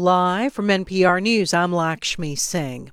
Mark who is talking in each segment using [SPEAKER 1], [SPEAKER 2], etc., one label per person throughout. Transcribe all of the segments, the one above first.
[SPEAKER 1] Live from NPR News, I'm Lakshmi Singh.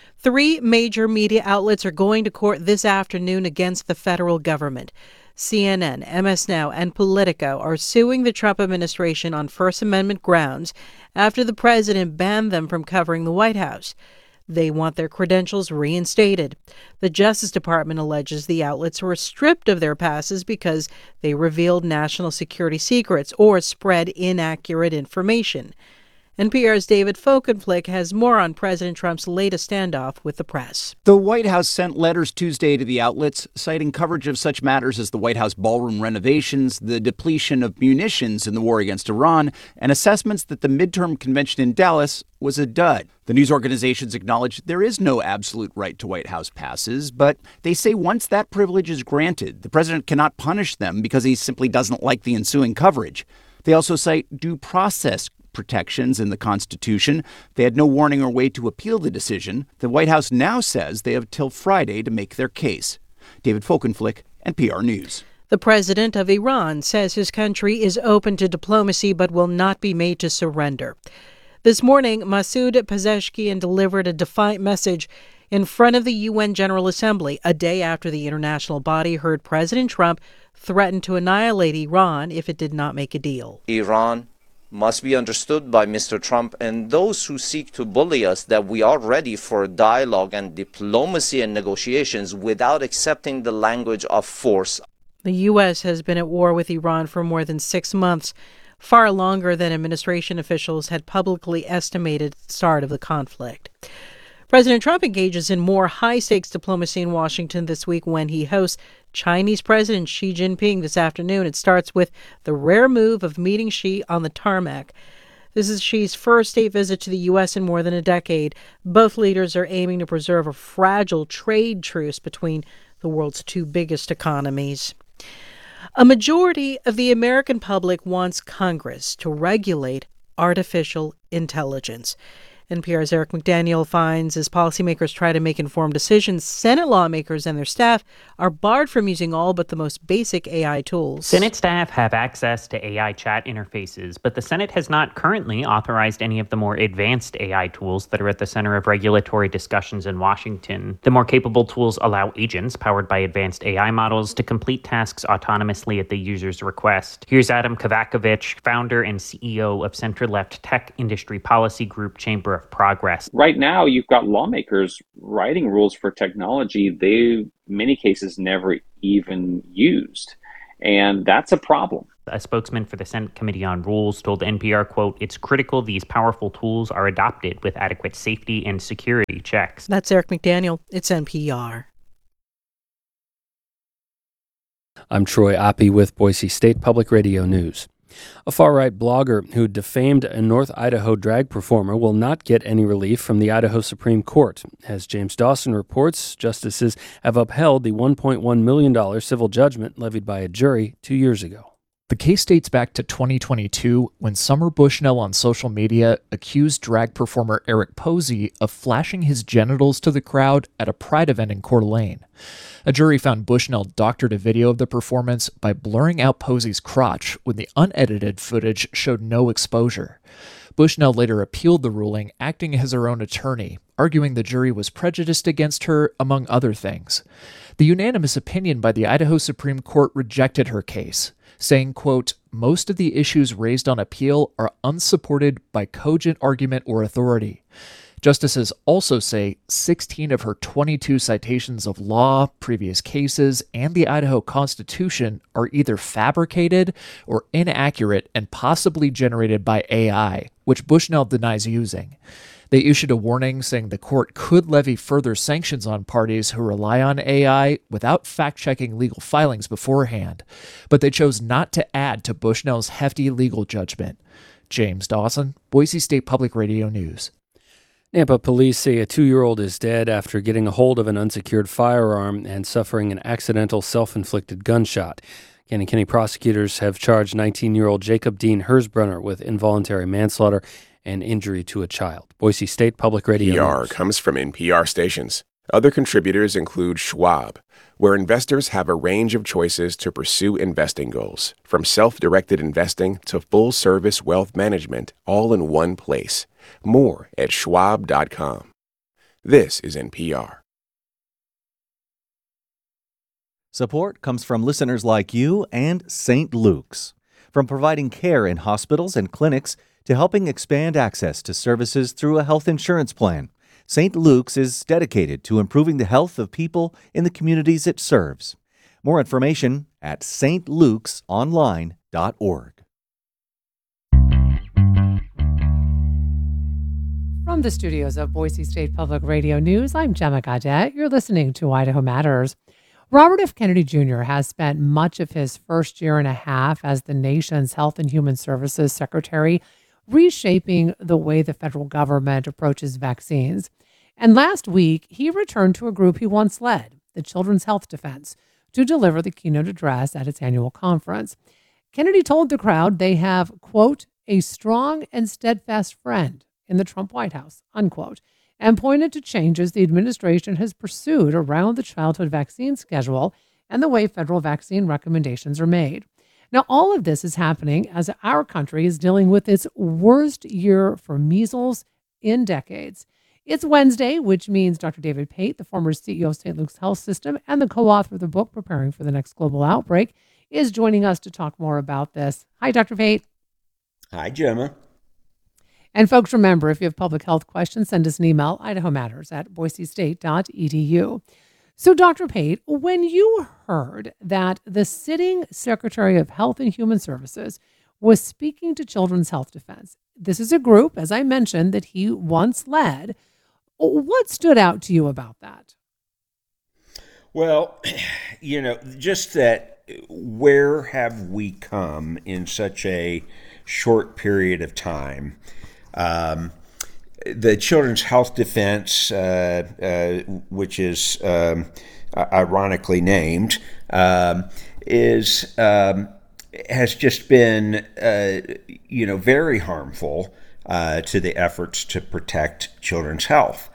[SPEAKER 1] 3 major media outlets are going to court this afternoon against the federal government. CNN, MS Now, and Politico are suing the Trump administration on First Amendment grounds after the president banned them from covering the White House. They want their credentials reinstated. The Justice Department alleges the outlets were stripped of their passes because they revealed national security secrets or spread inaccurate information. NPR's David Folkenflik has more on President Trump's latest standoff with the press.
[SPEAKER 2] The White House sent letters Tuesday to the outlets citing coverage of such matters as the White House ballroom renovations, the depletion of munitions in the war against Iran, and assessments that the midterm convention in Dallas was a dud. The news organizations acknowledge there is no absolute right to White House passes, but they say once that privilege is granted, the president cannot punish them because he simply doesn't like the ensuing coverage. They also cite due process protections in the Constitution. They had no warning or way to appeal the decision. The White House now says they have till Friday to make their case. David Folkenflik, NPR News.
[SPEAKER 1] The president of Iran says his country is open to diplomacy but will not be made to surrender. This morning, Masoud Pezeshkian delivered a defiant message in front of the UN General Assembly, a day after the international body heard President Trump threaten to annihilate Iran if it did not make a deal.
[SPEAKER 3] Iran must be understood by Mr. Trump and those who seek to bully us that we are ready for dialogue and diplomacy and negotiations without accepting the language of force.
[SPEAKER 1] The U.S. has been at war with Iran for more than 6 months, far longer than administration officials had publicly estimated at the start of the conflict. President Trump engages in more high-stakes diplomacy in Washington this week when he hosts Chinese President Xi Jinping this afternoon. It starts with the rare move of meeting Xi on the tarmac. This is Xi's first state visit to the U.S. in more than a decade. Both leaders are aiming to preserve a fragile trade truce between the world's 2 biggest economies. A majority of the American public wants Congress to regulate artificial intelligence. NPR's Eric McDaniel finds as policymakers try to make informed decisions, Senate lawmakers and their staff are barred from using all but the most basic AI tools.
[SPEAKER 4] Senate staff have access to AI chat interfaces, but the Senate has not currently authorized any of the more advanced AI tools that are at the center of regulatory discussions in Washington. The more capable tools allow agents powered by advanced AI models to complete tasks autonomously at the user's request. Here's Adam Kovakovich, founder and CEO of center-left tech industry policy group Chamber of Progress.
[SPEAKER 5] Right now, you've got lawmakers writing rules for technology they, in many cases, never even used. And that's a problem.
[SPEAKER 4] A spokesman for the Senate Committee on Rules told NPR, quote, "It's critical these powerful tools are adopted with adequate safety and security checks."
[SPEAKER 1] That's Eric McDaniel. It's NPR.
[SPEAKER 6] I'm Troy Oppie with Boise State Public Radio News. A far-right blogger who defamed a North Idaho drag performer will not get any relief from the Idaho Supreme Court. As James Dawson reports, justices have upheld the $1.1 million civil judgment levied by a jury 2 years ago.
[SPEAKER 7] The case dates back to 2022 when Summer Bushnell on social media accused drag performer Eric Posey of flashing his genitals to the crowd at a Pride event in Coeur d'Alene. A jury found Bushnell doctored a video of the performance by blurring out Posey's crotch when the unedited footage showed no exposure. Bushnell later appealed the ruling, acting as her own attorney, arguing the jury was prejudiced against her, among other things. The unanimous opinion by the Idaho Supreme Court rejected her case, saying, quote, "Most of the issues raised on appeal are unsupported by cogent argument or authority." Justices also say 16 of her 22 citations of law, previous cases, and the Idaho Constitution are either fabricated or inaccurate and possibly generated by AI, which Bushnell denies using. They issued a warning saying the court could levy further sanctions on parties who rely on AI without fact-checking legal filings beforehand, but they chose not to add to Bushnell's hefty legal judgment. James Dawson, Boise State Public Radio News.
[SPEAKER 6] Nampa police say a 2-year-old is dead after getting a hold of an unsecured firearm and suffering an accidental self-inflicted gunshot. County prosecutors have charged 19-year-old Jacob Dean Hersbrunner with involuntary manslaughter and injury to a child. Boise State Public Radio
[SPEAKER 8] PR
[SPEAKER 6] News.
[SPEAKER 8] comes from NPR stations. Other contributors include Schwab, where investors have a range of choices to pursue investing goals, from self-directed investing to full-service wealth management, all in one place. More at schwab.com. This is NPR.
[SPEAKER 9] Support comes from listeners like you and St. Luke's. From providing care in hospitals and clinics to helping expand access to services through a health insurance plan, St. Luke's is dedicated to improving the health of people in the communities it serves. More information at stlukesonline.org.
[SPEAKER 10] From the studios of Boise State Public Radio News, I'm Gemma Gaudette. You're listening to Idaho Matters. Robert F. Kennedy Jr. has spent much of his first year and a half as the nation's Health and Human Services Secretary, reshaping the way the federal government approaches vaccines. And last week, he returned to a group he once led, the Children's Health Defense, to deliver the keynote address at its annual conference. Kennedy told the crowd they have, quote, a strong and steadfast friend in the Trump White House, unquote, and pointed to changes the administration has pursued around the childhood vaccine schedule and the way federal vaccine recommendations are made. Now, all of this is happening as our country is dealing with its worst year for measles in decades. It's Wednesday, which means Dr. David Pate, the former CEO of St. Luke's Health System and the co-author of the book Preparing for the Next Global Outbreak, is joining us to talk more about this. Hi, Dr. Pate.
[SPEAKER 11] Hi, Gemma.
[SPEAKER 10] And folks, remember, if you have public health questions, send us an email, idahomatters@boisestate.edu. So, Dr. Pate, when you heard that the sitting Secretary of Health and Human Services was speaking to Children's Health Defense, this is a group, as I mentioned, that he once led. What stood out to you about that?
[SPEAKER 11] Well, just that where have we come in such a short period of time? The Children's Health Defense, which is ironically named, has just been, very harmful to the efforts to protect children's health.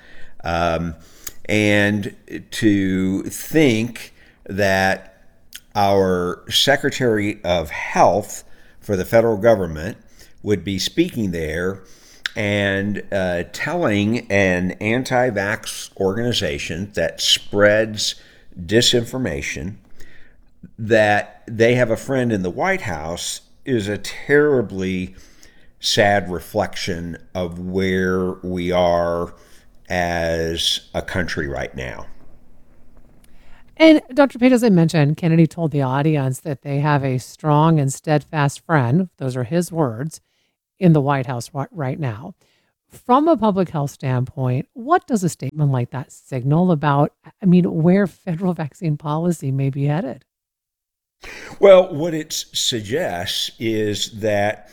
[SPEAKER 11] And to think that our Secretary of Health for the federal government would be speaking there and telling an anti-vax organization that spreads disinformation that they have a friend in the White House is a terribly sad reflection of where we are as a country right now.
[SPEAKER 10] And Dr. Pate, as I mentioned, Kennedy told the audience that they have a strong and steadfast friend, those are his words, in the White House right now. From a public health standpoint, what does a statement like that signal about, where federal vaccine policy may be headed?
[SPEAKER 11] Well, what it suggests is that,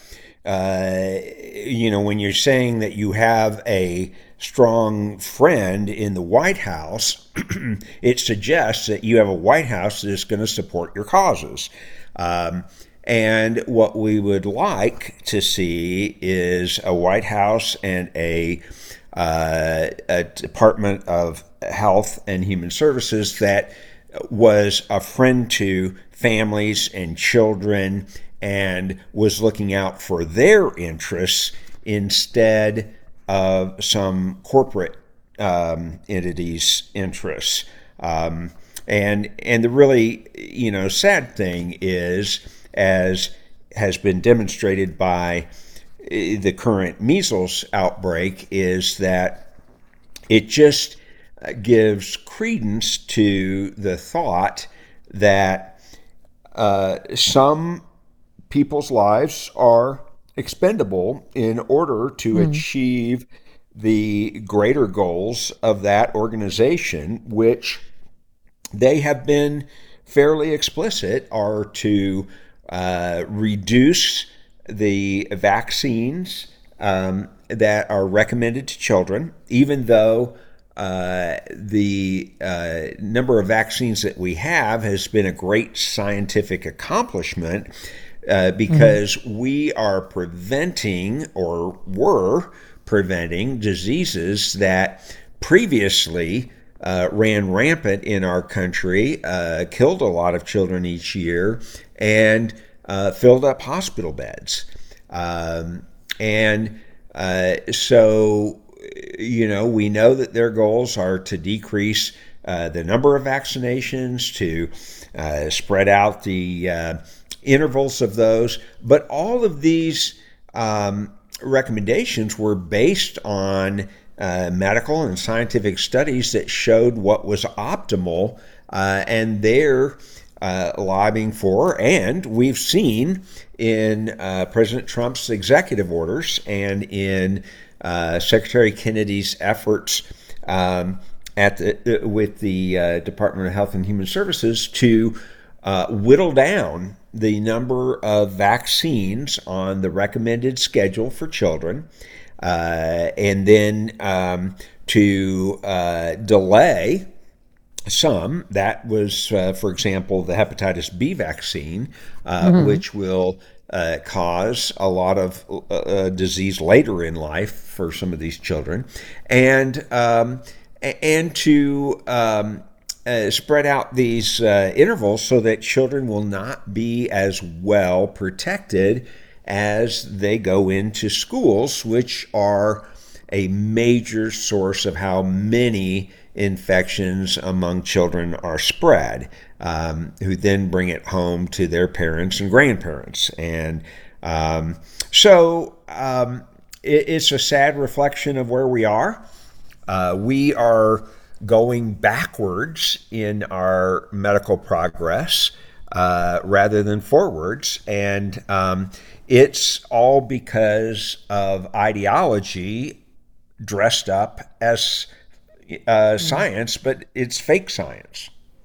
[SPEAKER 11] when you're saying that you have a strong friend in the White House, it suggests that you have a White House that is going to support your causes. And what we would like to see is a White House and a Department of Health and Human Services that was a friend to families and children and was looking out for their interests instead of some corporate entities' interests. And the really, sad thing is, as has been demonstrated by the current measles outbreak, is that it just gives credence to the thought that some people's lives are expendable in order to achieve the greater goals of that organization, which they have been fairly explicit are to reduce the vaccines that are recommended to children, even though the number of vaccines that we have has been a great scientific accomplishment because we are preventing, or were preventing, diseases that previously ran rampant in our country, killed a lot of children each year, and filled up hospital beds. And So, we know that their goals are to decrease the number of vaccinations, to spread out the intervals of those. But all of these recommendations were based on medical and scientific studies that showed what was optimal, and they're lobbying for, and we've seen in President Trump's executive orders and in Secretary Kennedy's efforts with the Department of Health and Human Services to whittle down the number of vaccines on the recommended schedule for children, and then to delay some. That was, for example, the hepatitis B vaccine, which will cause a lot of disease later in life for some of these children, and to spread out these intervals so that children will not be as well protected as they go into schools, which are a major source of how many infections among children are spread, who then bring it home to their parents and grandparents. And so it's a sad reflection of where we are. We are going backwards in our medical progress rather than forwards. And it's all because of ideology dressed up as science, but it's fake science.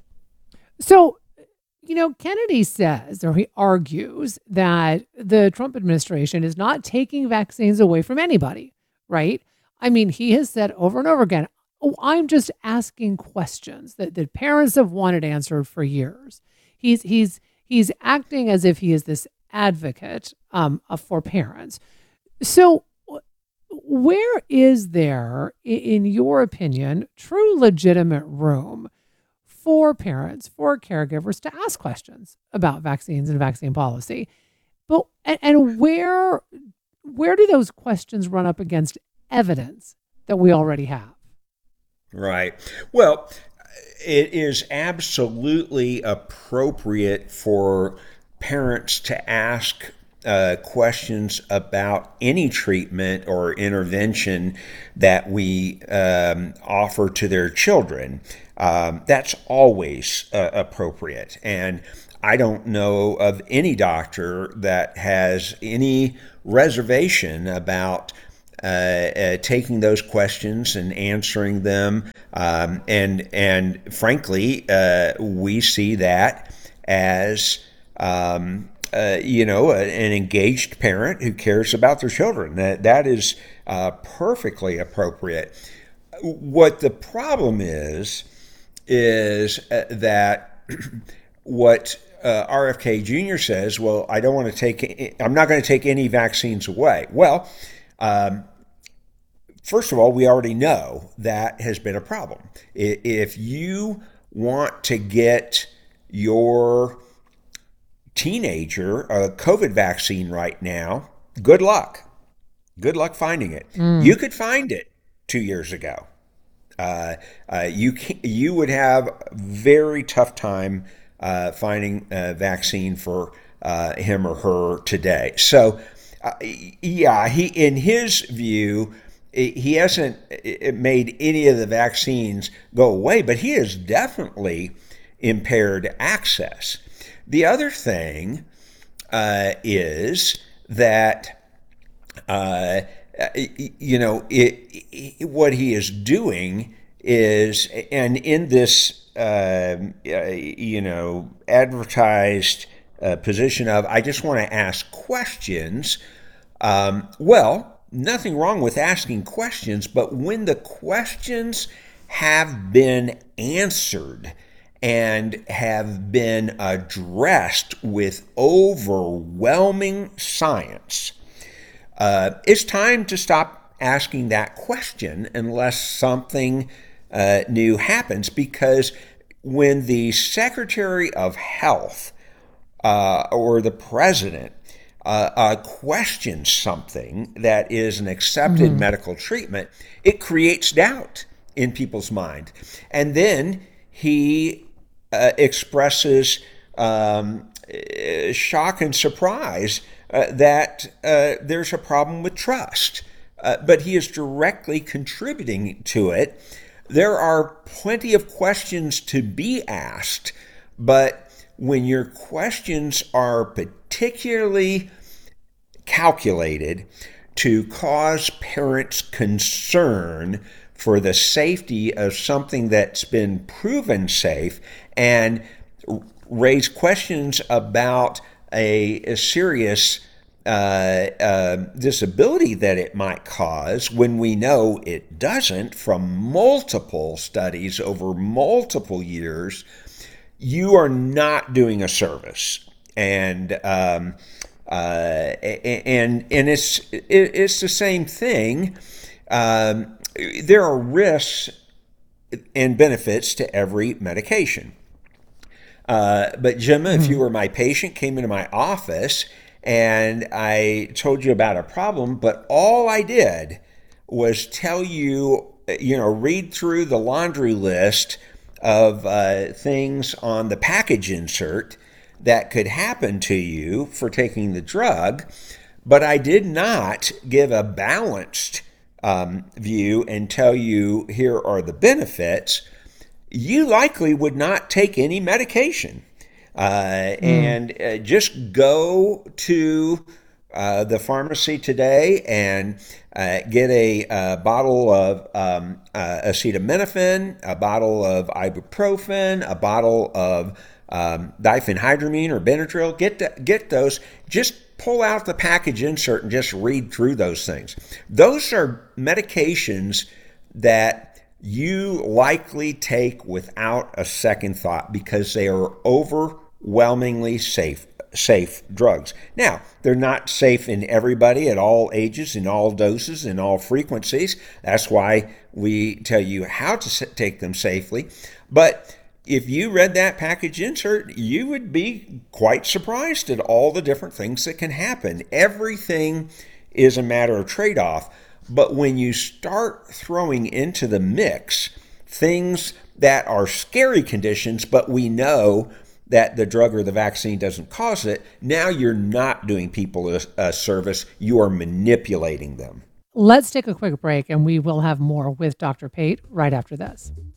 [SPEAKER 10] So, Kennedy says, or he argues, that the Trump administration is not taking vaccines away from anybody, right? I mean, he has said over and over again, I'm just asking questions that parents have wanted answered for years. He's acting as if he is this advocate for parents. So where is there, in your opinion, true legitimate room for parents, for caregivers to ask questions about vaccines and vaccine policy? But and where do those questions run up against evidence that we already have?
[SPEAKER 11] Right. Well, it is absolutely appropriate for parents to ask questions about any treatment or intervention that we offer to their children. That's always appropriate. And I don't know of any doctor that has any reservation about taking those questions and answering them. And frankly, we see that as an engaged parent who cares about their children. That is perfectly appropriate. What the problem is that what RFK Jr. says, well, I'm not going to take any vaccines away. Well, first of all, we already know that has been a problem. If you want to get your teenager a COVID vaccine right now, good luck. Good luck finding it. You could find it 2 years ago. You would have a very tough time finding a vaccine for him or her today. So, he, in his view, he hasn't made any of the vaccines go away, but he has definitely impaired access. The other thing is that, what he is doing is, and in this, advertised position of, I just want to ask questions. Well, nothing wrong with asking questions, but when the questions have been answered and have been addressed with overwhelming science, it's time to stop asking that question unless something new happens. Because when the Secretary of Health or the President questions something that is an accepted medical treatment, it creates doubt in people's mind. And then he expresses shock and surprise that there's a problem with trust. But he is directly contributing to it. There are plenty of questions to be asked, but when your questions are particularly calculated to cause parents concern for the safety of something that's been proven safe and raise questions about a serious disability that it might cause when we know it doesn't from multiple studies over multiple years, you are not doing a service. And it's the same thing. There are risks and benefits to every medication. But Gemma, if you were my patient, came into my office and I told you about a problem, but all I did was tell you, read through the laundry list of things on the package insert that could happen to you for taking the drug, but I did not give a balanced view and tell you here are the benefits, you likely would not take any medication. And just go to the pharmacy today and get a bottle of acetaminophen, a bottle of ibuprofen, a bottle of diphenhydramine or Benadryl. Get those. Just pull out the package insert and just read through those things. Those are medications that you likely take without a second thought because they are overwhelmingly safe drugs. Now, they're not safe in everybody at all ages, in all doses, in all frequencies. That's why we tell you how to take them safely. But if you read that package insert, you would be quite surprised at all the different things that can happen. Everything is a matter of trade-off. But when you start throwing into the mix things that are scary conditions, but we know that the drug or the vaccine doesn't cause it, now you're not doing people a service, you are manipulating them.
[SPEAKER 10] Let's take a quick break and we will have more with Dr. Pate right after this.